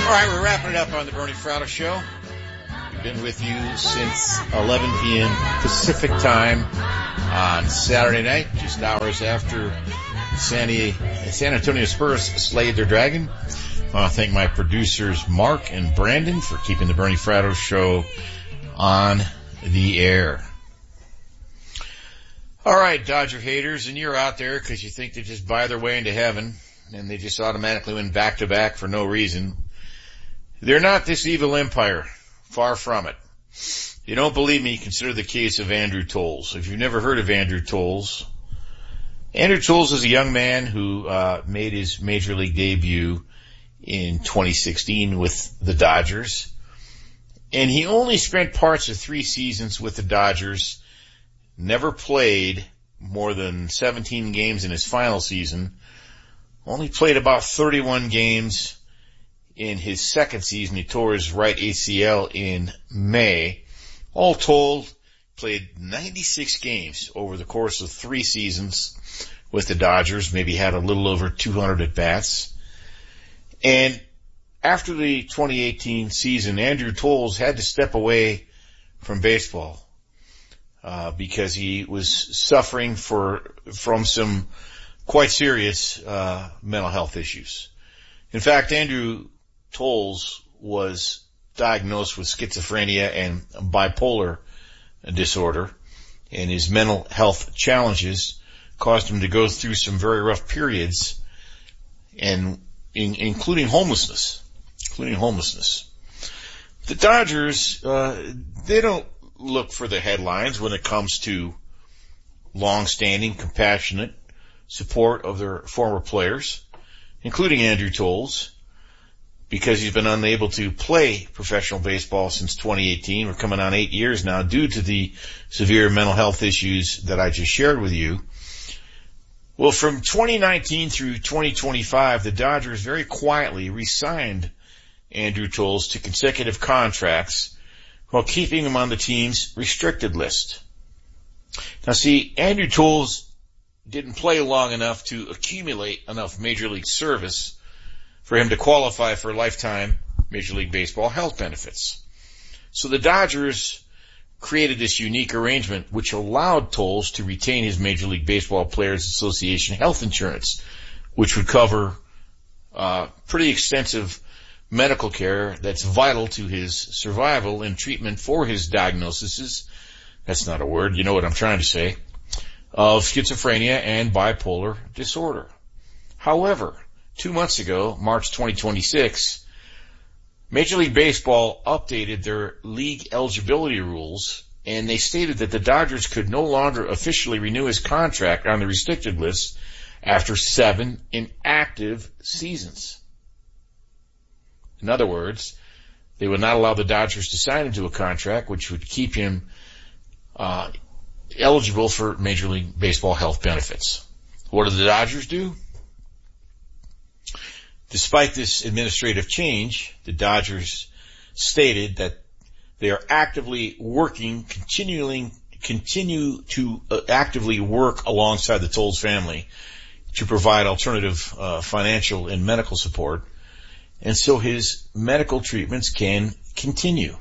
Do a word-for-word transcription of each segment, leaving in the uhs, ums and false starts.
All right, we're wrapping it up on the Bernie Fratto Show. We've been with you since eleven p.m. Pacific time on Saturday night, just hours after San, San Antonio Spurs slayed their dragon. I want to thank my producers, Mark and Brandon, for keeping the Bernie Fratto Show on the air. All right, Dodger haters, and you're out there because you think they just buy their way into heaven and they just automatically win back-to-back for no reason. They're not this evil empire. Far from it. If you don't believe me, consider the case of Andrew Toles. If you've never heard of Andrew Toles, Andrew Toles is a young man who uh made his major league debut in twenty sixteen with the Dodgers. And he only spent parts of three seasons with the Dodgers, never played more than seventeen games in his final season, only played about thirty-one games in his second season. He tore his right A C L in May. All told, played ninety-six games over the course of three seasons with the Dodgers, maybe had a little over two hundred at-bats. And after the twenty eighteen season, Andrew Toles had to step away from baseball uh because he was suffering for from some quite serious uh mental health issues. In fact, Andrew Toles was diagnosed with schizophrenia and bipolar disorder, and his mental health challenges caused him to go through some very rough periods, and in, including homelessness, including homelessness. The Dodgers, uh, they don't look for the headlines when it comes to long-standing, compassionate support of their former players, including Andrew Toles, because he's been unable to play professional baseball since twenty eighteen. We're coming on eight years now due to the severe mental health issues that I just shared with you. Well, from twenty nineteen through twenty twenty-five, the Dodgers very quietly re-signed Andrew Toles to consecutive contracts while keeping him on the team's restricted list. Now see, Andrew Toles didn't play long enough to accumulate enough Major League service for him to qualify for lifetime Major League Baseball health benefits. So the Dodgers created this unique arrangement which allowed Toles to retain his Major League Baseball Players Association health insurance, which would cover uh pretty extensive medical care that's vital to his survival and treatment for his diagnoses. That's not a word, you know what I'm trying to say, of schizophrenia and bipolar disorder. However, two months ago, March twenty twenty-six, Major League Baseball updated their league eligibility rules, and they stated that the Dodgers could no longer officially renew his contract on the restricted list after seven inactive seasons. In other words, they would not allow the Dodgers to sign him to a contract which would keep him uh eligible for Major League Baseball health benefits. What did the Dodgers do? Despite this administrative change, the Dodgers stated that they are actively working, continuing, continue to uh, actively work alongside the Toles family to provide alternative uh, financial and medical support, and so his medical treatments can continue.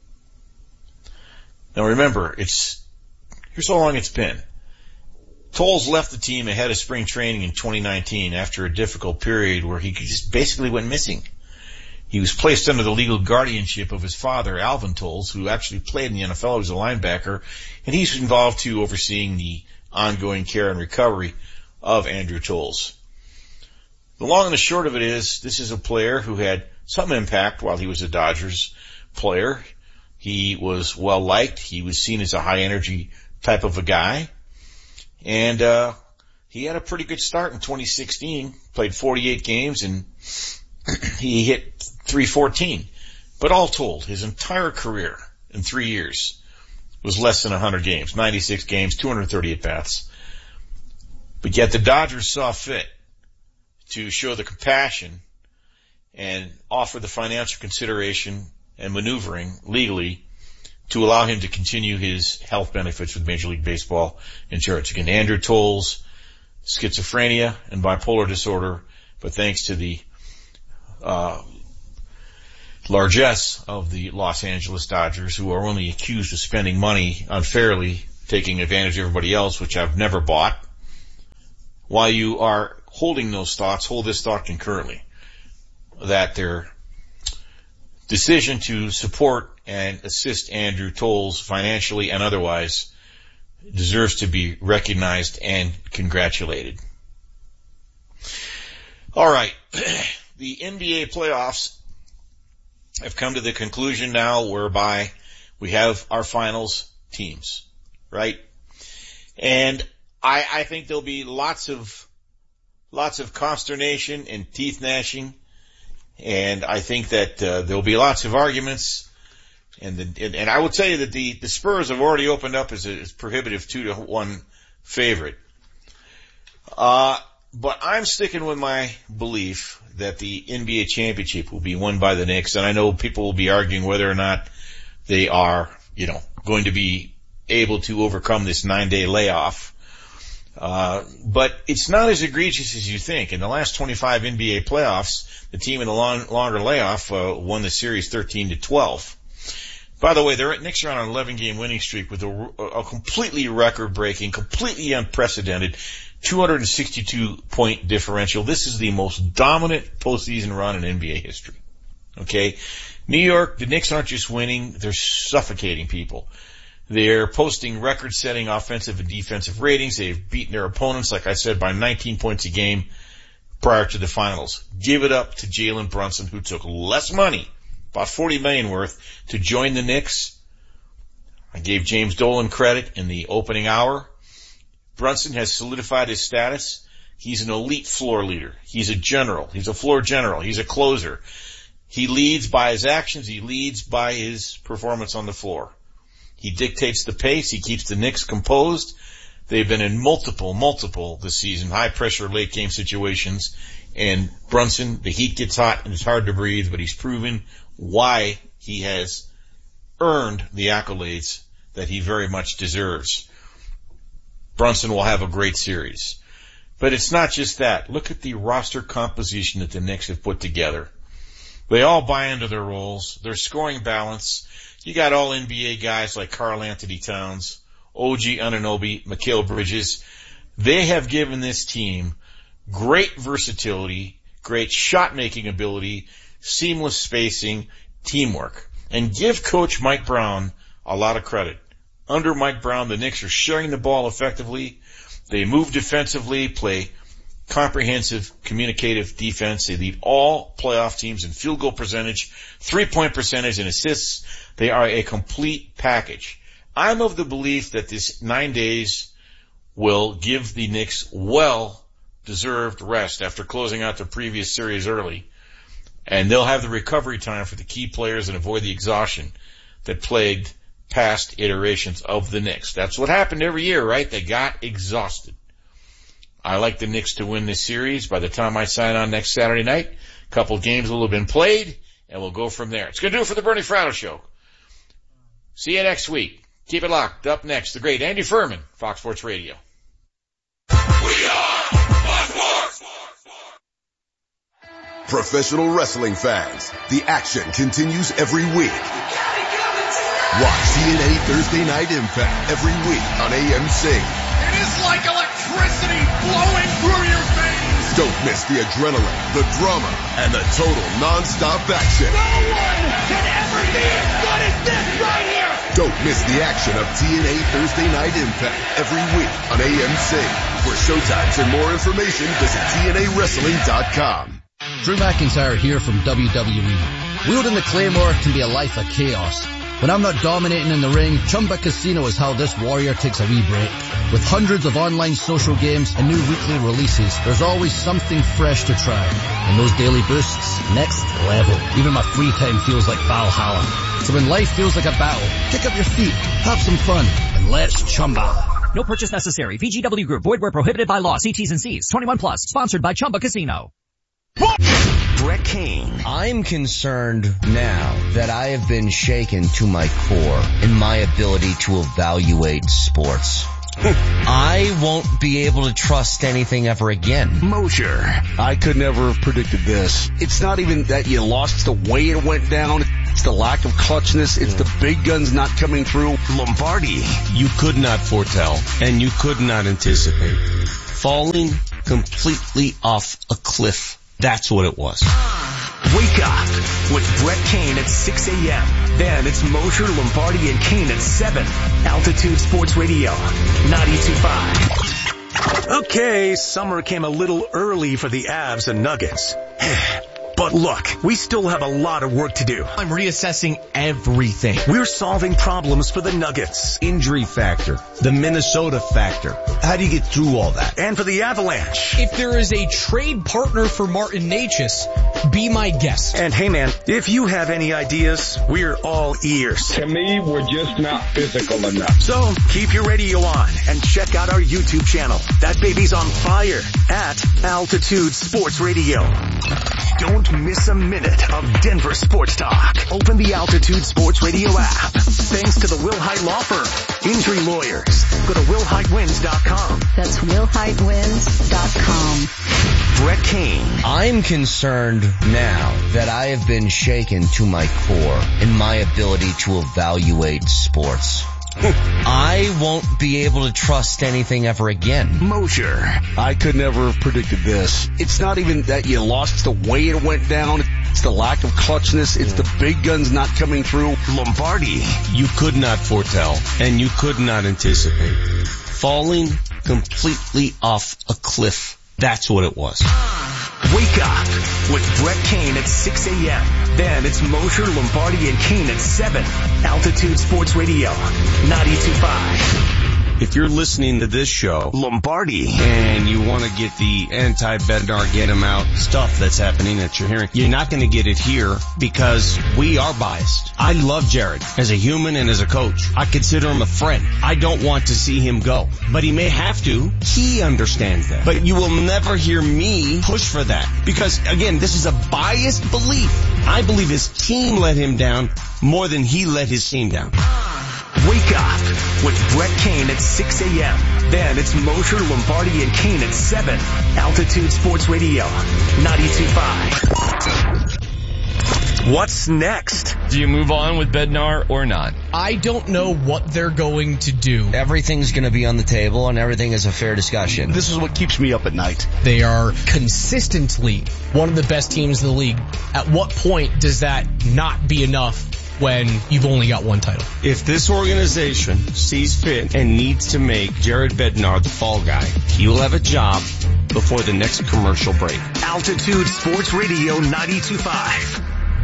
Now remember, it's here's how long it's been. Toles left the team ahead of spring training in twenty nineteen after a difficult period where he just basically went missing. He was placed under the legal guardianship of his father, Alvin Toles, who actually played in the N F L. He was a linebacker, and he's involved too overseeing the ongoing care and recovery of Andrew Toles. The long and the short of it is, this is a player who had some impact while he was a Dodgers player. He was well liked. He was seen as a high energy type of a guy. And, uh, he had a pretty good start in twenty sixteen, played forty-eight games, and he hit three fourteen. But all told, his entire career in three years was less than one hundred games, ninety-six games, two hundred thirty at-bats. But yet the Dodgers saw fit to show the compassion and offer the financial consideration and maneuvering legally to allow him to continue his health benefits with Major League Baseball insurance. Again, Andrew Toles, schizophrenia and bipolar disorder, but thanks to the uh largesse of the Los Angeles Dodgers, who are only accused of spending money unfairly, taking advantage of everybody else, which I've never bought. While you are holding those thoughts, hold this thought concurrently, that their decision to support and assist Andrew Toles financially and otherwise deserves to be recognized and congratulated. All right. The N B A playoffs have come to the conclusion now whereby we have our finals teams, right? And I, I think there'll be lots of, lots of consternation and teeth gnashing. And I think that, uh, there'll be lots of arguments. And the, and, and I will tell you that the, the Spurs have already opened up as a as prohibitive two to one favorite. Uh, but I'm sticking with my belief that the N B A championship will be won by the Knicks. And I know people will be arguing whether or not they are, you know, going to be able to overcome this nine day layoff. Uh, but it's not as egregious as you think. In the last twenty-five N B A playoffs, the team in the long, longer layoff, uh, won the series thirteen to twelve. By the way, the Knicks are on an eleven game winning streak with a, a completely record-breaking, completely unprecedented two hundred sixty-two point differential. This is the most dominant postseason run in N B A history. Okay? New York, the Knicks aren't just winning, they're suffocating people. They're posting record-setting offensive and defensive ratings. They've beaten their opponents, like I said, by nineteen points a game prior to the finals. Give it up to Jalen Brunson, who took less money, about forty million dollars worth, to join the Knicks. I gave James Dolan credit in the opening hour. Brunson has solidified his status. He's an elite floor leader. He's a general. He's a floor general. He's a closer. He leads by his actions. He leads by his performance on the floor. He dictates the pace. He keeps the Knicks composed. They've been in multiple, multiple this season, high-pressure late-game situations. And Brunson, the heat gets hot and it's hard to breathe, but he's proven why he has earned the accolades that he very much deserves. Brunson will have a great series. But it's not just that. Look at the roster composition that the Knicks have put together. They all buy into their roles. Their scoring balance. You got all N B A guys like Karl Anthony Towns, O G Anunoby, Mikal Bridges. They have given this team great versatility, great shot-making ability, seamless spacing, teamwork. And give Coach Mike Brown a lot of credit. Under Mike Brown, the Knicks are sharing the ball effectively. They move defensively, play comprehensive, communicative defense. They lead all playoff teams in field goal percentage, three-point percentage, and assists. They are a complete package. I'm of the belief that this nine days will give the Knicks well-deserved rest after closing out the previous series early. And they'll have the recovery time for the key players and avoid the exhaustion that plagued past iterations of the Knicks. That's what happened every year, right? They got exhausted. I like the Knicks to win this series. By the time I sign on next Saturday night, a couple games will have been played, and we'll go from there. It's going to do it for the Bernie Fratto Show. See you next week. Keep it locked. Up next, the great Andy Furman, Fox Sports Radio. We are Fox Sports. Professional wrestling fans, the action continues every week. Watch T N A Thursday Night Impact every week on A M C. It is like electricity flowing through your veins. Don't miss the adrenaline, the drama, and the total non-stop action. No one can ever be as good as this right here. Don't miss the action of T N A Thursday Night Impact every week on A M C. For showtimes and more information, visit T N A wrestling dot com. Drew McIntyre here from W W E. Wielding the Claymore can be a life of chaos. When I'm not dominating in the ring, Chumba Casino is how this warrior takes a wee break. With hundreds of online social games and new weekly releases, there's always something fresh to try. And those daily boosts, next level. Even my free time feels like Valhalla. So when life feels like a battle, kick up your feet, have some fun, and let's Chumba. No purchase necessary. V G W Group. Void where prohibited by law. See T's and C's. twenty-one plus. Sponsored by Chumba Casino. Brett Kane. I'm concerned now that I have been shaken to my core in my ability to evaluate sports. I won't be able to trust anything ever again. Mosher. I could never have predicted this. It's not even that you lost the way it went down. It's the lack of clutchness. It's the big guns not coming through. Lombardi. You could not foretell, and you could not anticipate. Falling completely off a cliff. That's what it was. Wake up with Brett Kane at six a.m. Then it's Mosher, Lombardi, and Kane at seven. Altitude Sports Radio, ninety-two point five. Okay, summer came a little early for the Avs and Nuggets. But look, we still have a lot of work to do. I'm reassessing everything. We're solving problems for the Nuggets. Injury factor, the Minnesota factor. How do you get through all that? And for the Avalanche. If there is a trade partner for Martin Necas, be my guest. And hey man, if you have any ideas, we're all ears. To me, we're just not physical enough. So keep your radio on and check out our YouTube channel. That baby's on fire at Altitude Sports Radio. Don't miss a minute of Denver sports talk. Open the Altitude Sports Radio app. Thanks to the Will Hite Law Firm. Injury lawyers. Go to will hite wins dot com. That's will hite wins dot com. Brett Kane. I'm concerned now that I have been shaken to my core in my ability to evaluate sports. I won't be able to trust anything ever again. Mosher. I could never have predicted this. It's not even that you lost the way it went down. It's the lack of clutchness. It's the big guns not coming through. Lombardi. You could not foretell, and you could not anticipate. Falling completely off a cliff. That's what it was. Wake up with Brett Kane at six a.m. Then it's Mosher, Lombardi, and Kane at seven. Altitude Sports Radio, ninety-two point five. If you're listening to this show, Lombardi, and you want to get the anti-Bednar, get him out stuff that's happening that you're hearing, you're not going to get it here because we are biased. I love Jared as a human and as a coach. I consider him a friend. I don't want to see him go, but he may have to. He understands that. But you will never hear me push for that because, again, this is a biased belief. I believe his team let him down more than he let his team down. Wake up with Brett Kane at six a.m. Then it's Mosher, Lombardi, and Kane at seven. Altitude Sports Radio, ninety-two point five. What's next? Do you move on with Bednar or not? I don't know what they're going to do. Everything's going to be on the table and everything is a fair discussion. This is what keeps me up at night. They are consistently one of the best teams in the league. At what point does that not be enough when you've only got one title? If this organization sees fit and needs to make Jared Bednar the fall guy, he will have a job before the next commercial break. Altitude Sports Radio ninety-two point five.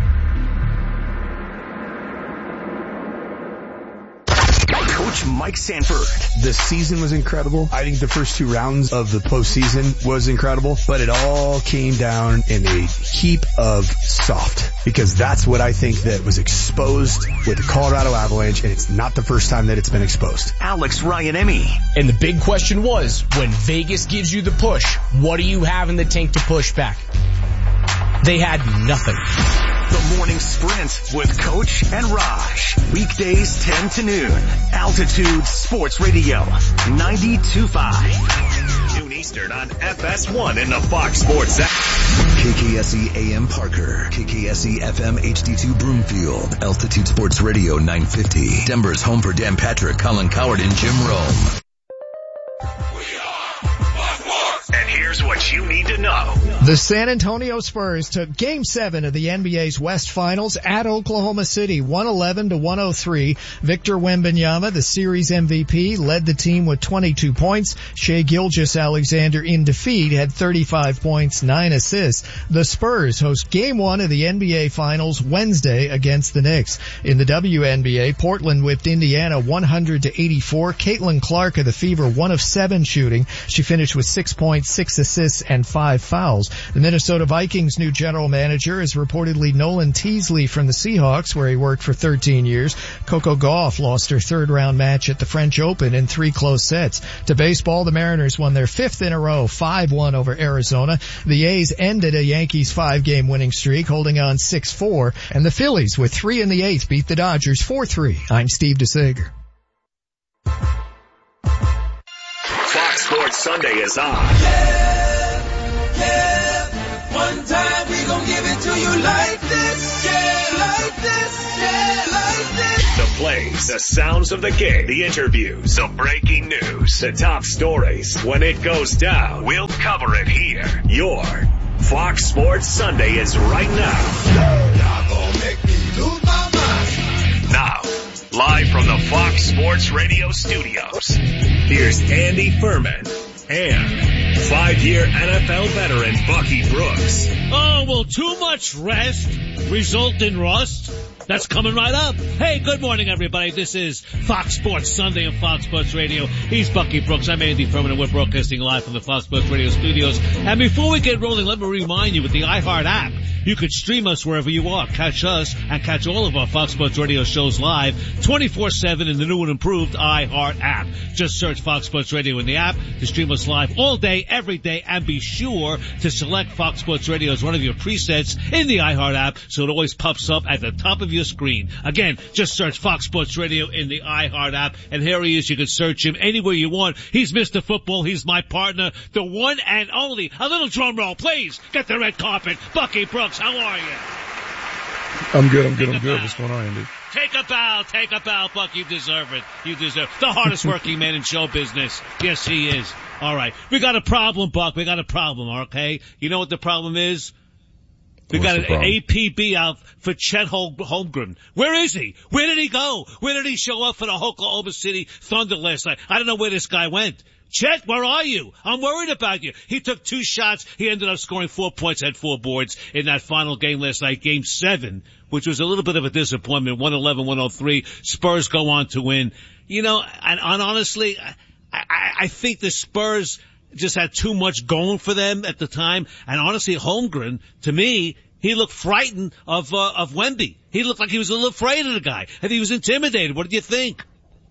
Coach Mike Sanford. The season was incredible. I think the first two rounds of the postseason was incredible, but it all came down in a heap of soft because that's what I think that was exposed with the Colorado Avalanche, and it's not the first time that it's been exposed. Alex Ryan-Emmy. And the big question was, when Vegas gives you the push, what do you have in the tank to push back? They had nothing. The Morning Sprint with Coach and Raj. Weekdays ten to noon. Altitude Sports Radio, ninety-two point five. Noon Eastern on F S one in the Fox Sports app. K K S E A M Parker, K K S E F M H D two Broomfield, Altitude Sports Radio nine fifty. Denver's home for Dan Patrick, Colin Coward, and Jim Rome. And here's what you need to know. The San Antonio Spurs took Game seven of the N B A's West Finals at Oklahoma City, one eleven to one oh three. Victor Wembanyama, the series M V P, led the team with twenty-two points. Shai Gilgeous-Alexander in defeat had thirty-five points, nine assists. The Spurs host Game one of the N B A Finals Wednesday against the Knicks. In the W N B A, Portland whipped Indiana one hundred to eighty-four. Caitlin Clark of the Fever, one of seven shooting. She finished with six points, six assists, and five fouls. The Minnesota Vikings' new general manager is reportedly Nolan Teasley from the Seahawks, where he worked for thirteen years. Coco Gauff lost her third-round match at the French Open in three close sets. To baseball, the Mariners won their fifth in a row, five one over Arizona. The A's ended a Yankees five-game winning streak, holding on six four. And the Phillies, with three in the eighth, beat the Dodgers four three. I'm Steve DeSager. Sunday is on. Yeah, yeah. One time we gon' give it to you like this. Yeah, like this. Yeah, like this. The plays, the sounds of the game, the interviews, the breaking news, the top stories. When it goes down, we'll cover it here. Your Fox Sports Sunday is right now. Y'all gon' make me lose my mind. Now, live from the Fox Sports Radio studios, here's Andy Furman and five-year N F L veteran Bucky Brooks. Oh, will too much rest result in rust? That's coming right up. Hey, good morning, everybody. This is Fox Sports Sunday on Fox Sports Radio. He's Bucky Brooks. I'm Andy Furman, and we're broadcasting live from the Fox Sports Radio studios. And before we get rolling, let me remind you, with the iHeart app, you could stream us wherever you are. Catch us and catch all of our Fox Sports Radio shows live twenty-four seven in the new and improved iHeart app. Just search Fox Sports Radio in the app to stream us live all day, every day, and be sure to select Fox Sports Radio as one of your presets in the iHeart app so it always pops up at the top of your screen. Again, just search Fox Sports Radio in the iHeart app, and here he is. You can search him anywhere you want. He's Mister Football. He's my partner, the one and only. A little drum roll, please. Get the red carpet. Bucky Brooks, how are you? I'm good, I'm good, I'm good. What's going on, Andy? Take a bow, take a bow, Buck. You deserve it. You deserve it. The hardest working man in show business. Yes, he is. All right. We got a problem, Buck. We got a problem, okay? You know what the problem is? We What's got an A P B out for Chet Holmgren. Where is he? Where did he go? Where did he show up for the Oklahoma City Thunder last night? I don't know where this guy went. Chet, where are you? I'm worried about you. He took two shots. He ended up scoring four points, had four boards in that final game last night, game seven, which was a little bit of a disappointment. one eleven one oh three. Spurs go on to win. You know, and, and honestly, I, I, I think the Spurs just had too much going for them at the time. And honestly, Holmgren, to me, he looked frightened of, uh, of Wemby. He looked like he was a little afraid of the guy. And he was intimidated. What did you think?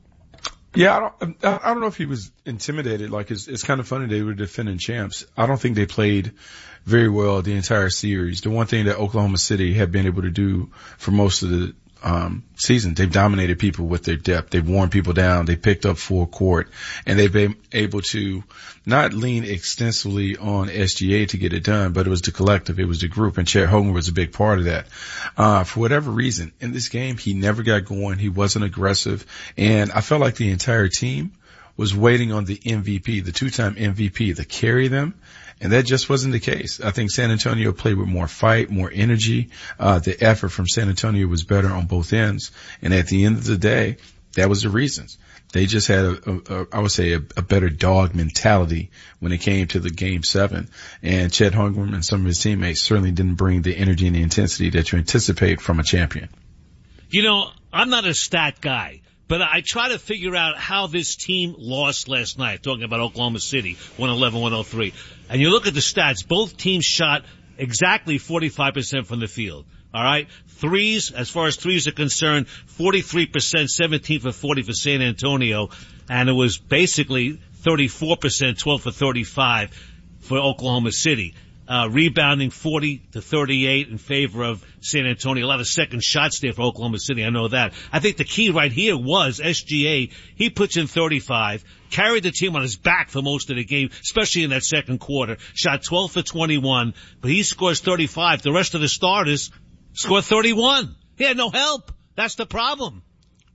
Yeah, I don't, I don't know if he was intimidated. Like, it's, it's kind of funny they were defending champs. I don't think they played very well the entire series. The one thing that Oklahoma City had been able to do for most of the um season, they've dominated people with their depth. They've worn people down. They picked up full court, and they've been able to not lean extensively on S G A to get it done, but it was the collective. It was the group, and Chet Holmgren was a big part of that. Uh, for whatever reason, in this game, he never got going. He wasn't aggressive, and I felt like the entire team was waiting on the M V P, the two-time M V P, to carry them. And that just wasn't the case. I think San Antonio played with more fight, more energy. Uh, the effort from San Antonio was better on both ends. And at the end of the day, that was the reasons. They just had a, a, a I would say a, a better dog mentality when it came to the game seven. And Chet Holmgren and some of his teammates certainly didn't bring the energy and the intensity that you anticipate from a champion. You know, I'm not a stat guy, but I try to figure out how this team lost last night, talking about Oklahoma City, one eleven one oh three. And you look at the stats, both teams shot exactly forty-five percent from the field. All right? Threes, as far as threes are concerned, forty-three percent, seventeen for forty for San Antonio. And it was basically thirty-four percent, twelve for thirty-five for Oklahoma City. Uh, rebounding forty to thirty-eight in favor of San Antonio. A lot of second shots there for Oklahoma City. I know that. I think the key right here was S G A. He puts in thirty-five, carried the team on his back for most of the game, especially in that second quarter. Shot twelve for twenty-one, but he scores thirty-five. The rest of the starters scored thirty-one. He had no help. That's the problem.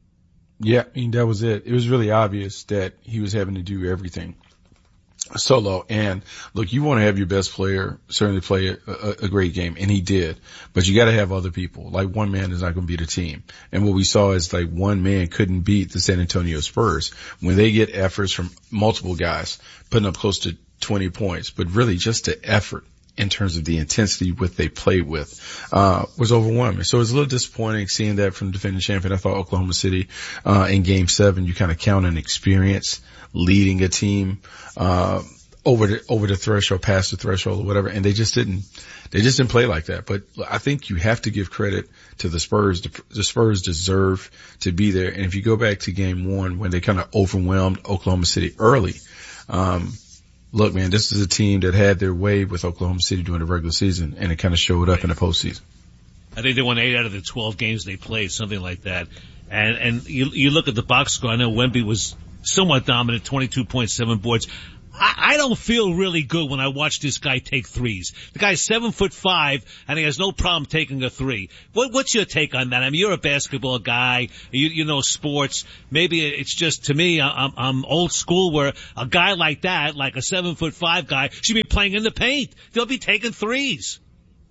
Yeah, I mean, that was it. It was really obvious that he was having to do everything solo. And look, you want to have your best player certainly play a, a, a great game, and he did, but you got to have other people. Like, one man is not going to beat a team. And what we saw is, like, one man couldn't beat the San Antonio Spurs when they get efforts from multiple guys putting up close to twenty points, but really just the effort in terms of the intensity what they played with, uh, was overwhelming. So it was a little disappointing seeing that from the defending champion. I thought Oklahoma City, uh, in game seven, you kind of count on experience leading a team, uh, over the, over the threshold, past the threshold or whatever. And they just didn't, they just didn't play like that. But I think you have to give credit to the Spurs. The, the Spurs deserve to be there. And if you go back to game one when they kind of overwhelmed Oklahoma City early, um, look, man, this is a team that had their way with Oklahoma City during the regular season, and it kind of showed up in the postseason. I think they won eight out of the twelve games they played, something like that. And and you you look at the box score. I know Wemby was somewhat dominant, twenty-two point seven boards. I, I don't feel really good when I watch this guy take threes. The guy's seven foot five and he has no problem taking a three. What, what's your take on that? I mean, you're a basketball guy. You, you know sports. Maybe it's just, to me, I'm, I'm old school where a guy like that, like a seven foot five guy, should be playing in the paint. They'll be taking threes.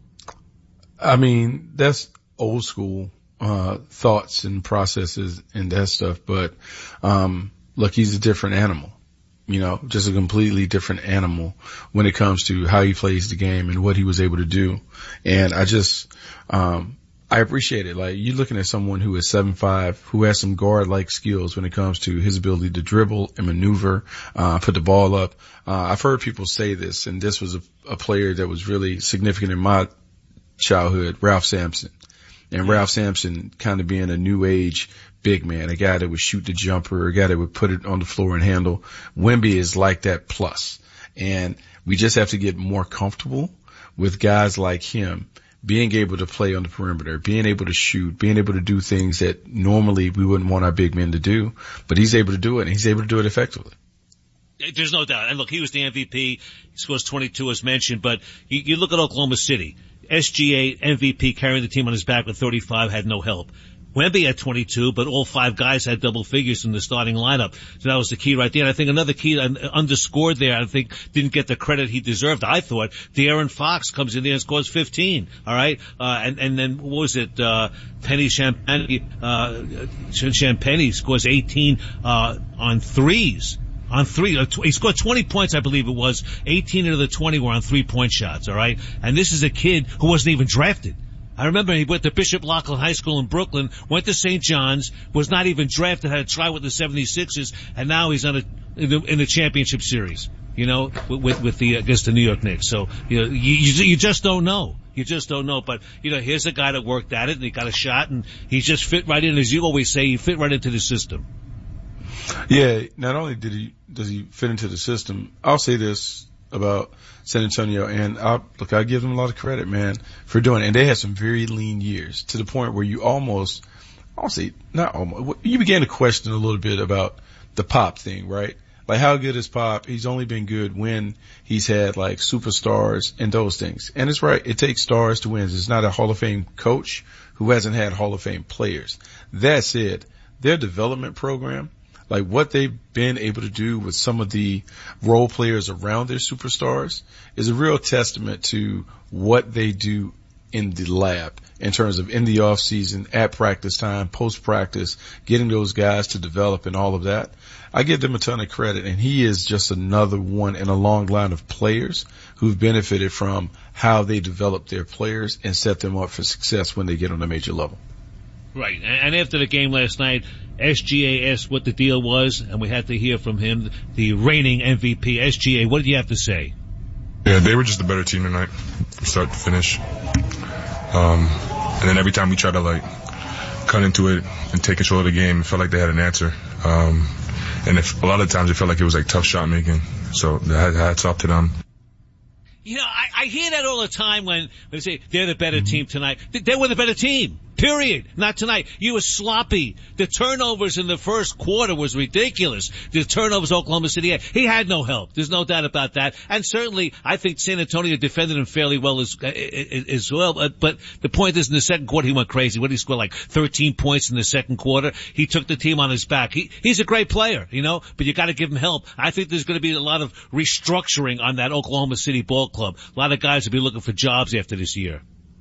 I mean, that's old school, uh, thoughts and processes and that stuff. But, um, look, he's a different animal. You know, just a completely different animal when it comes to how he plays the game and what he was able to do. And I just, um, I appreciate it. Like, you're looking at someone who is seven five, who has some guard-like skills when it comes to his ability to dribble and maneuver, uh, put the ball up. Uh, I've heard people say this, and this was a, a player that was really significant in my childhood, Ralph Sampson. And Ralph Sampson kind of being a new age big man, a guy that would shoot the jumper, a guy that would put it on the floor and handle. Wemby is like that plus. And we just have to get more comfortable with guys like him being able to play on the perimeter, being able to shoot, being able to do things that normally we wouldn't want our big men to do. But he's able to do it, and he's able to do it effectively. There's no doubt. And look, he was the M V P. He scores twenty-two as mentioned, but you, you look at Oklahoma City. S G A M V P carrying the team on his back with thirty-five, had no help. Wemby had twenty-two, but all five guys had double figures in the starting lineup. So that was the key right there. And I think another key underscored there, I think didn't get the credit he deserved, I thought. De'Aaron Fox comes in there and scores fifteen, all right? Uh, and, and then what was it, uh, Penny Champagne, uh, Champagne scores eighteen, uh, on threes. On three, uh, tw- he scored twenty points, I believe it was. eighteen of the twenty were on three-point shots, all right? And this is a kid who wasn't even drafted. I remember he went to Bishop Loughlin High School in Brooklyn, went to Saint John's, was not even drafted, had a try with the seventy-sixers, and now he's on a, in the, in the championship series, you know, with, with the, against the New York Knicks. So, you know, you, you just don't know. You just don't know. But, you know, here's a guy that worked at it, and he got a shot, and he just fit right in, as you always say, he fit right into the system. Yeah, not only did he, does he fit into the system, I'll say this about San Antonio, and I'll, look, I give them a lot of credit, man, for doing it. And they had some very lean years to the point where you almost, I'll say, not almost, you began to question a little bit about the Pop thing, right? Like, how good is Pop? He's only been good when he's had, like, superstars and those things. And it's right, it takes stars to win. It's not a Hall of Fame coach who hasn't had Hall of Fame players. That said, their development program, like what they've been able to do with some of the role players around their superstars, is a real testament to what they do in the lab in terms of in the off season, at practice time, post practice, getting those guys to develop and all of that. I give them a ton of credit, and he is just another one in a long line of players who've benefited from how they develop their players and set them up for success when they get on a major level. Right. And after the game last night, S G A asked what the deal was, and we had to hear from him, the reigning M V P. S G A, what did you have to say? Yeah, they were just a better team tonight, from start to finish. Um, and then every time we tried to, like, cut into it and take control of the game, it felt like they had an answer. Um, and if, a lot of times it felt like it was, like, tough shot making. So hats off to them. You know, I, I hear that all the time when, when they say they're the better team tonight. They, they were the better team. Period. Not tonight. You were sloppy. The turnovers in the first quarter was ridiculous. The turnovers Oklahoma City had. He had no help. There's no doubt about that. And certainly, I think San Antonio defended him fairly well as, as well. But the point is, in the second quarter, he went crazy. What did he score? Like thirteen points in the second quarter. He took the team on his back. He, he's a great player, you know, but you gotta give him help. I think there's gonna be a lot of restructuring on that Oklahoma City ball club. A lot of guys will be looking for jobs after this year.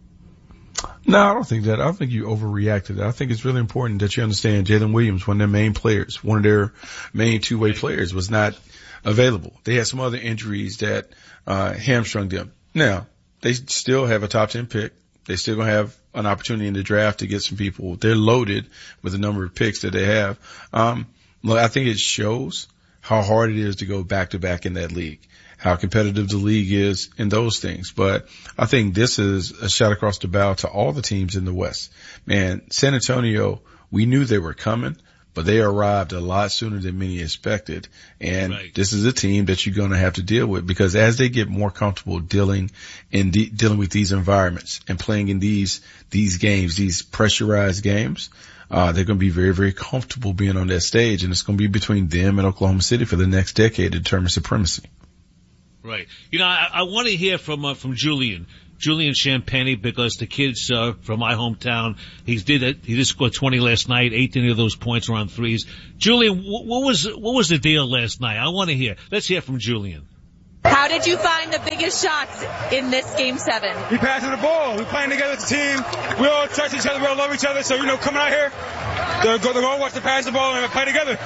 No, I don't think that. I don't think you overreacted. I think it's really important that you understand Jalen Williams, one of their main players, one of their main two-way players, was not available. They had some other injuries that uh hamstrung them. Now, they still have a top ten pick. They still gonna have an opportunity in the draft to get some people. They're loaded with the number of picks that they have. Um, look, I think it shows how hard it is to go back-to-back in that league, how competitive the league is and those things. But I think this is a shot across the bow to all the teams in the West. Man, San Antonio, we knew they were coming, but they arrived a lot sooner than many expected. And Right. this is a team that you're going to have to deal with, because as they get more comfortable dealing in de- dealing with these environments and playing in these, these games, these pressurized games, uh, they're going to be very, very comfortable being on that stage. And it's going to be between them and Oklahoma City for the next decade to determine supremacy. Right. You know, I, I want to hear from uh, from Julian, Julian Champagny, because the kids uh, from my hometown, he did it. He just scored twenty last night. eighteen of those points were on threes. Julian, wh- what was what was the deal last night? I want to hear. Let's hear from Julian. How did you find the biggest shots in this game seven? We passing the ball. We playing together as a team. We all trust each other. We all love each other. So, you know, coming out here, the go, the goal was to pass the ball and play together.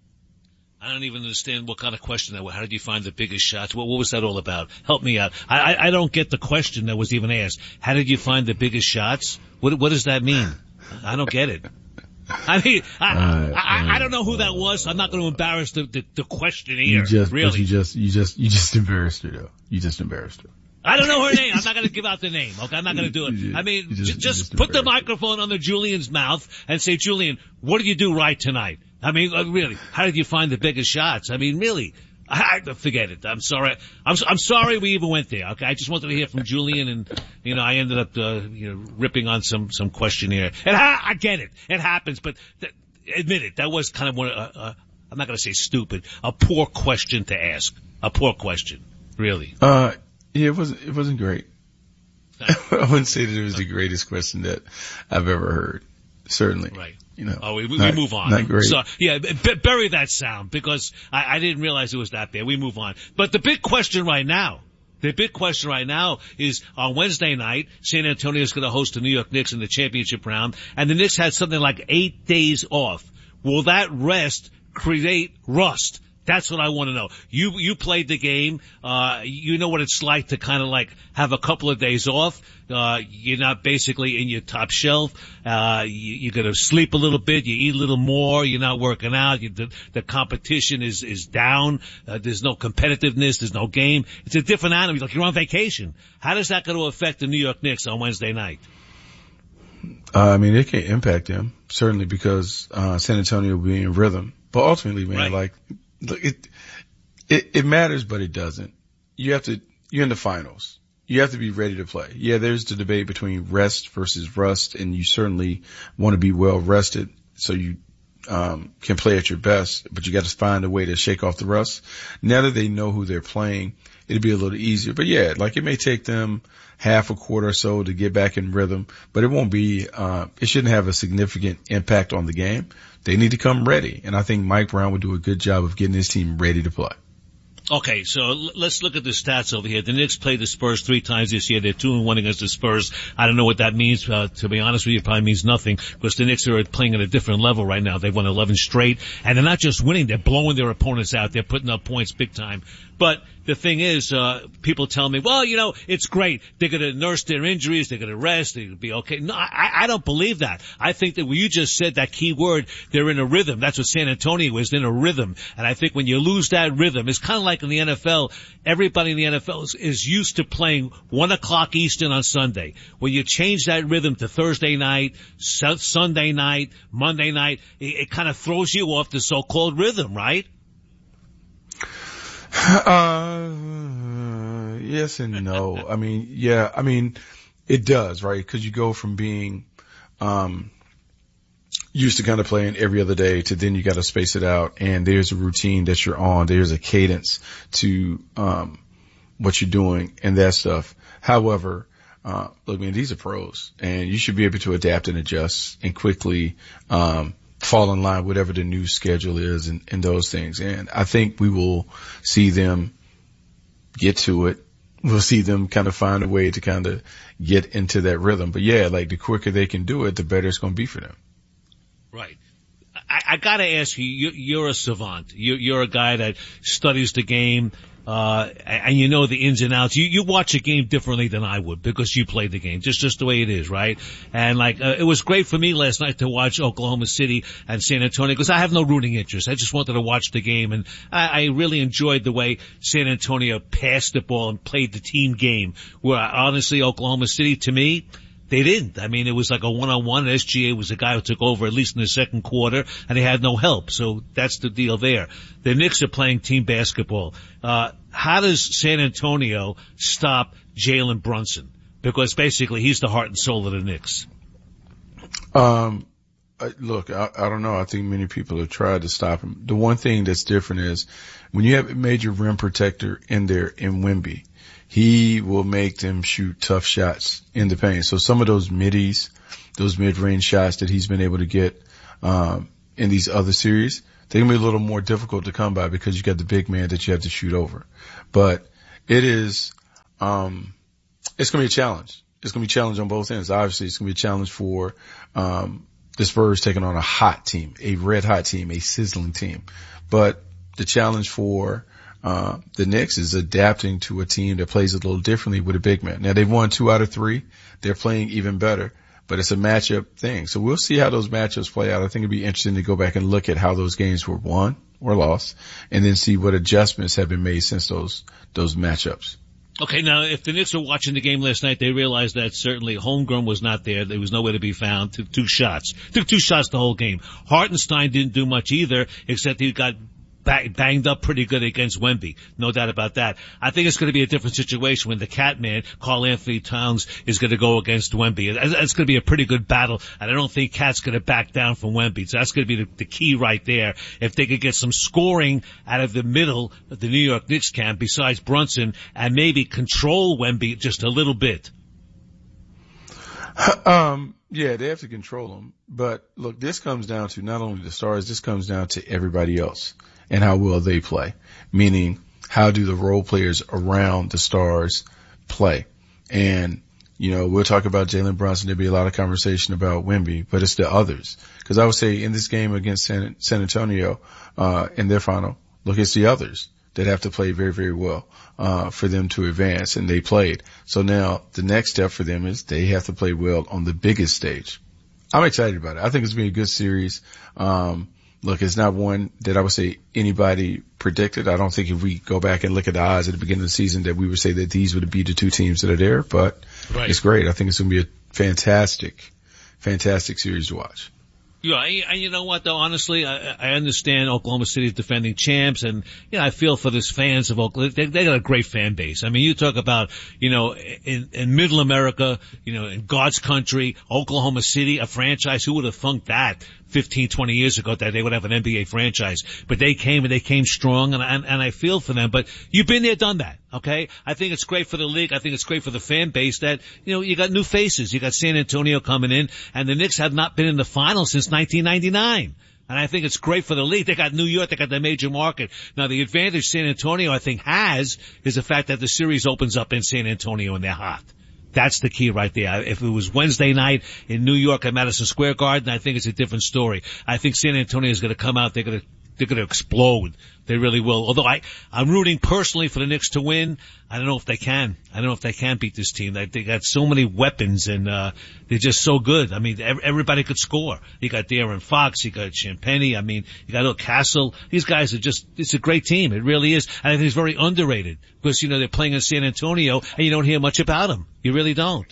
I don't even understand what kind of question that was. How did you find the biggest shots? What, what was that all about? Help me out. I, I, I don't get the question that was even asked. How did you find the biggest shots? What, what does that mean? I don't get it. I mean, I, Uh, I, I don't know who that was. I'm not going to embarrass the, the, the questionnaire. You just, really. but you just, you just, you just embarrassed her though. You just embarrassed her. I don't know her name. I'm not going to give out the name. Okay, I'm not going to do it. I mean, just, just, just put the microphone under Julian's mouth and say, Julian, what did you do right tonight? I mean, really, how did you find the biggest shots? I mean, really, I, I forget it. I'm sorry. I'm, I'm sorry we even went there. Okay, I just wanted to hear from Julian, and you know, I ended up, uh, you know, ripping on some some questionnaire. And I, I get it. It happens, but th- admit it. That was kind of one. Uh, uh, I'm not going to say stupid. A poor question to ask. A poor question, really. Uh, yeah, it wasn't. It wasn't great. I wouldn't say that it was the greatest question that I've ever heard. Certainly. Right. You know, oh, we, we, not, we move on. Not great. So, yeah, b- bury that sound, because I, I didn't realize it was that bad. We move on. But the big question right now, the big question right now is on Wednesday night, San Antonio is going to host the New York Knicks in the championship round, and the Knicks had something like eight days off. Will that rest create rust? That's what I want to know. You, you played the game. Uh, you know what it's like to kind of like have a couple of days off. Uh, you're not basically in your top shelf. Uh, you, you're going to sleep a little bit. You eat a little more. You're not working out. You, the, the competition is, is down. Uh, there's no competitiveness. There's no game. It's a different animal. Like you're on vacation. How does that going to affect the New York Knicks on Wednesday night? Uh, I mean, it can impact them, certainly, because, uh, San Antonio will be in rhythm. But ultimately, man, Right. like, look, it, it, it matters, but it doesn't. You have to, you're in the finals. You have to be ready to play. Yeah, there's the debate between rest versus rust, and you certainly want to be well rested so you, um, can play at your best, but you got to find a way to shake off the rust. Now that they know who they're playing, it'll be a little easier. But yeah, like it may take them half a quarter or so to get back in rhythm, but it won't be, uh, it shouldn't have a significant impact on the game. They need to come ready. And I think Mike Brown would do a good job of getting his team ready to play. Okay, so l- let's look at the stats over here. The Knicks played the Spurs three times this year. They're two and one against the Spurs. I don't know what that means. Uh, to be honest with you, it probably means nothing, because the Knicks are playing at a different level right now. They've won eleven straight, and they're not just winning; they're blowing their opponents out. They're putting up points big time. But the thing is, uh, people tell me, well, you know, it's great. They're going to nurse their injuries. They're going to rest. They're going to be okay. No, I, I don't believe that. I think that when you just said that key word, they're in a rhythm. That's what San Antonio is, in a rhythm. And I think when you lose that rhythm, it's kind of like in the N F L. Everybody in the N F L is, is used to playing one o'clock Eastern on Sunday. When you change that rhythm to Thursday night, su- Sunday night, Monday night, it, it kind of throws you off the so-called rhythm, right? Uh, yes and no. I mean, yeah, I mean, it does, right? Cause you go from being, um, used to kind of playing every other day to then you got to space it out, and there's a routine that you're on. There's a cadence to, um, what you're doing and that stuff. However, uh, look, man, these are pros, and you should be able to adapt and adjust and quickly, um, fall in line, whatever the new schedule is and, and those things. And I think we will see them get to it. We'll see them kind of find a way to kind of get into that rhythm. But yeah, like the quicker they can do it, the better it's going to be for them. Right. I, I gotta ask you, you, you're a savant. You, you're a guy that studies the game, uh, and you know the ins and outs. You, you watch a game differently than I would, because you played the game. Just, just the way it is, right? And like, uh, it was great for me last night to watch Oklahoma City and San Antonio, because I have no rooting interest. I just wanted to watch the game, and I, I really enjoyed the way San Antonio passed the ball and played the team game, where honestly Oklahoma City, to me, They didn't. I mean, it was like a one-on-one. S G A was the guy who took over at least in the second quarter, and they had no help. So that's the deal there. The Knicks are playing team basketball. Uh, how does San Antonio stop Jalen Brunson? Because basically he's the heart and soul of the Knicks. Um, I, look, I, I don't know. I think many people have tried to stop him. The one thing that's different is when you have a major rim protector in there in Wemby, he will make them shoot tough shots in the paint. So some of those middies, those mid-range shots that he's been able to get, um, in these other series, they're going to be a little more difficult to come by because you got the big man that you have to shoot over. But it is, um, it's going to be a challenge. It's going to be a challenge on both ends. Obviously, it's going to be a challenge for, um, the Spurs taking on a hot team, a red hot team, a sizzling team. But the challenge for, Uh, the Knicks is adapting to a team that plays a little differently with a big man. Now they've won two out of three. They're playing even better, but it's a matchup thing. So we'll see how those matchups play out. I think it'd be interesting to go back and look at how those games were won or lost and then see what adjustments have been made since those, those matchups. Okay, now if the Knicks were watching the game last night, they realized that certainly Holmgren was not there. There was nowhere to be found. Took two shots. Took two shots the whole game. Hartenstein didn't do much either, except he got banged up pretty good against Wemby. No doubt about that. I think it's going to be a different situation when the cat man, Karl Anthony Towns, is going to go against Wemby. It's going to be a pretty good battle, and I don't think Cat's going to back down from Wemby. So that's going to be the, the key right there. If they could get some scoring out of the middle of the New York Knicks camp besides Brunson and maybe control Wemby just a little bit. Um, yeah, they have to control him. But look, this comes down to not only the stars, this comes down to everybody else and how well they play. Meaning, how do the role players around the stars play? And, you know, we'll talk about Jalen Brunson. There'll be a lot of conversation about Wemby, but it's the others. Cause I would say in this game against San, San Antonio, uh, in their final, look, it's the others that have to play very, very well, uh, for them to advance, and they played. So now the next step for them is they have to play well on the biggest stage. I'm excited about it. I think it's been a good series. Um, Look, it's not one that I would say anybody predicted. I don't think if we go back and look at the odds at the beginning of the season that we would say that these would be the two teams that are there, but right. It's great. I think it's going to be a fantastic, fantastic series to watch. Yeah, and you know what though, honestly, I, I understand Oklahoma City's defending champs, and, you know, I feel for these fans of Oklahoma. They, they got a great fan base. I mean, you talk about, you know, in, in middle America, you know, in God's country, Oklahoma City, a franchise, who would have thunk that fifteen, twenty years ago that they would have an N B A franchise? But they came and they came strong, and, and, and I feel for them. But you've been there, done that, okay? I think it's great for the league. I think it's great for the fan base that, you know, you got new faces. You got San Antonio coming in, and the Knicks have not been in the finals since nineteen ninety-nine. And I think it's great for the league. They got New York. They got the major market. Now, the advantage San Antonio, I think, has is the fact that the series opens up in San Antonio and they're hot. That's the key right there. If it was Wednesday night in New York at Madison Square Garden, I think it's a different story. I think San Antonio is going to come out. They're going to they're going to explode. They really will. Although I, I'm rooting personally for the Knicks to win. I don't know if they can. I don't know if they can beat this team. They, they got so many weapons, and uh they're just so good. I mean, everybody could score. You got De'Aaron Fox. You got Champagnie. I mean, you got Will Castle. These guys are just, it's a great team. It really is. And I think it's very underrated because, you know, they're playing in San Antonio and you don't hear much about them. You really don't.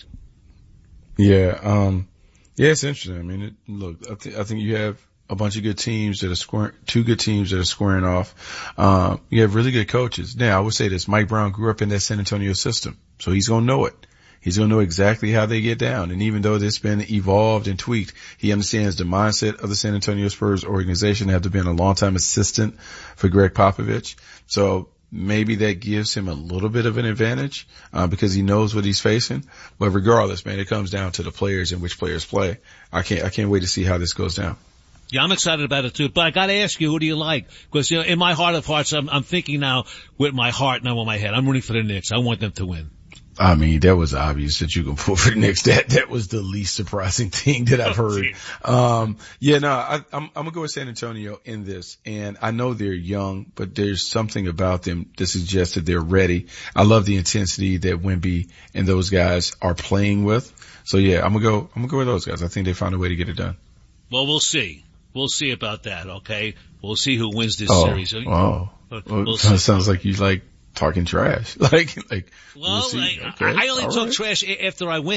Yeah. Um, yeah, it's interesting. I mean, it, look, I, th- I think you have a bunch of good teams that are squaring, two good teams that are squaring off. Um, you have really good coaches. Now, I would say this, Mike Brown grew up in that San Antonio system, so he's going to know it. He's going to know exactly how they get down. And even though it's been evolved and tweaked, he understands the mindset of the San Antonio Spurs organization after being a longtime assistant for Greg Popovich. So maybe that gives him a little bit of an advantage, uh, because he knows what he's facing. But regardless, man, it comes down to the players and which players play. I can't, I can't wait to see how this goes down. Yeah, I'm excited about it too. But I gotta ask you, who do you like? Because, you know, in my heart of hearts, I'm, I'm thinking now with my heart, not with my head. I'm rooting for the Knicks. I want them to win. I mean, that was obvious that you can pull for the Knicks. That, that was the least surprising thing that I've heard. Um, yeah, no, I, I'm, I'm gonna go with San Antonio in this. And I know they're young, but there's something about them that suggests that they're ready. I love the intensity that Wemby and those guys are playing with. So yeah, I'm gonna go, I'm gonna go with those guys. I think they found a way to get it done. Well, we'll see. We'll see about that, okay? We'll see who wins this oh, series. Oh, we'll, we'll see. Sounds like you like talking trash. Like, like. Well, we'll I, okay. I only All talk right. trash after I win.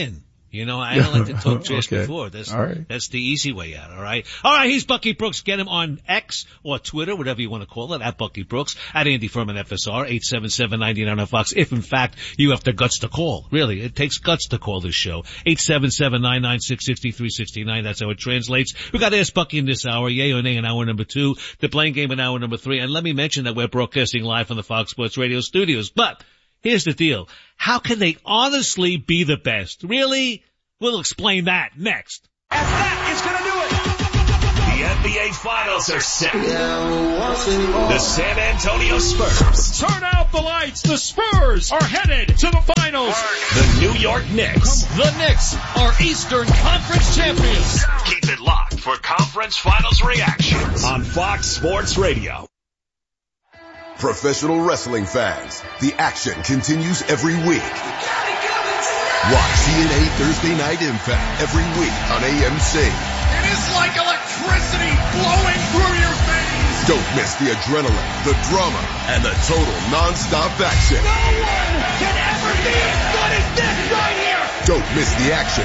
You know, I don't like to talk trash Okay. before. That's, All right. that's the easy way out, all right? All right, he's Bucky Brooks. Get him on X or Twitter, whatever you want to call it, at Bucky Brooks, at Andy Furman F S R, eight seven seven, nine nine on Fox, if in fact you have the guts to call. Really, it takes guts to call this show. eight seven seven, nine nine six, six three six nine, that's how it translates. We got to ask Bucky in this hour, yay or nay in hour number two, the playing game in hour number three, and let me mention that we're broadcasting live from the Fox Sports Radio studios. But here's the deal. How can they honestly be the best? Really? We'll explain that next. And that is going to do it. The N B A Finals are set. The San Antonio Spurs. Turn out the lights. The Spurs are headed to the finals. The New York Knicks. The Knicks are Eastern Conference champions. Keep it locked for conference finals reactions on Fox Sports Radio. Professional wrestling fans, the action continues every week. Watch T N A Thursday Night Impact every week on A M C. It is like electricity flowing through your veins. Don't miss the adrenaline, the drama, and the total non-stop action. No one can ever be as good as this right here. Don't miss the action